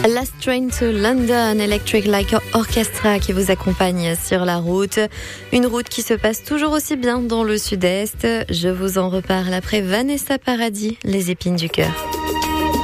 Last Train to London, Electric Light Orchestra qui vous accompagne sur la route. Une route qui se passe toujours aussi bien dans le sud-est. Je vous en reparle après Vanessa Paradis, Les épines du cœur.